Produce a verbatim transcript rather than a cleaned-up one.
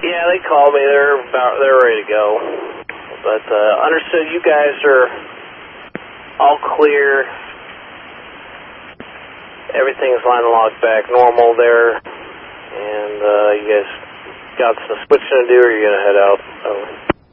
Yeah, they called me. They're about they're ready to go. But uh, understood you guys are all clear. Everything's line and log back normal there. And uh, you guys got some switching to do, or are you going to head out? Oh.